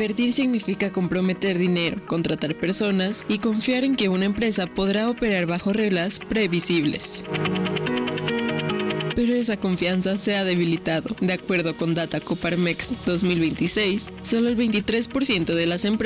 Invertir significa comprometer dinero, contratar personas y confiar en que una empresa podrá operar bajo reglas previsibles. Pero esa confianza se ha debilitado. De acuerdo con Data Coparmex 2026, solo el 23% de las empresas